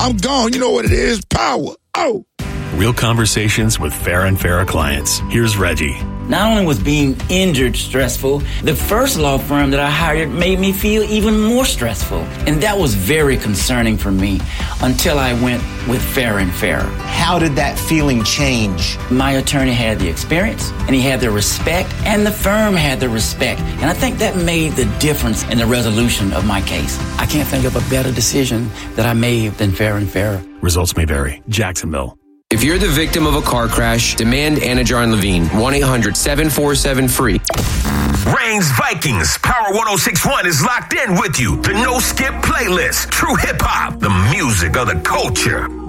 I'm gone. You know what it is? Power. Oh. Real conversations with Farah and Farah clients. Here's Reggie. Not only was being injured stressful, the first law firm that I hired made me feel even more stressful. And that was very concerning for me until I went with Farah and Farah. How did that feeling change? My attorney had the experience, and he had the respect, and the firm had the respect. And I think that made the difference in the resolution of my case. I can't think of a better decision that I made than Farah and Farah. Results may vary. Jacksonville. If you're the victim of a car crash, demand Anidjar and Levine. 1-800-747-FREE. Reigns Vikings. Power 106.1 is locked in with you. The No Skip playlist. True hip hop. The music of the culture.